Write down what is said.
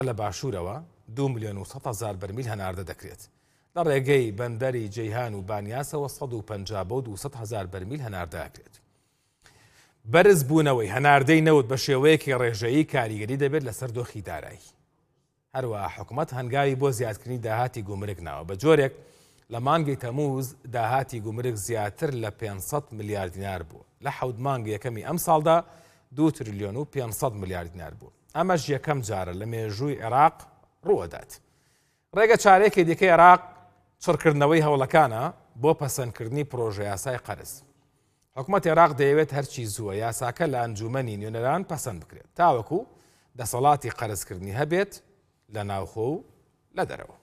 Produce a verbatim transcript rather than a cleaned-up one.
لە باشوورەوە دو ملیۆن و سەد هەزار بەرمیل هەناردە دەکرێت. لە ڕێگەی بەندەری جەیهان و بانیاسەوە سەد و پەنجا بۆ دووسەد هەزار بەرمیل هەناردەکرێت. بەرز بوونەوەی هەناردەی نەوت بە شێوەیەکی ڕێژەیی کاریگەری دەبێت لەسەر دۆخی دارایی. هەروەها حکوومەت هەنگاوی بۆ زیادکردنی داهاتی گومرگ ناوە. بە جۆرێک لە مانگی تەمووز داهاتی گومرگ زیاتر لە پێنج سەد ملیارد دینار بوو. لە حەوت مانگی یەکەمی ئەم ساڵدا دو تریلیۆن و پێنج سەد ملیارد دینار بوو. ئەمەش یەکەم جارە لە مێژووی عێراق ڕووەدات. ڕێگە چارەیەکی دیکەی عێراق چڕکردنەوەی هەوڵەکانە بۆ پەسەندکردنی پرۆژە یاسای قەرز. حکوومەت عێراق دەیەوێت هەرچی زووە یاساکە لە ئەنجومەنی نوێنەران پەسەند بکرێت تاوەکو دەسەڵاتی قەرزکردنی هەبێت لە ناوخۆ و لە دەرەوە.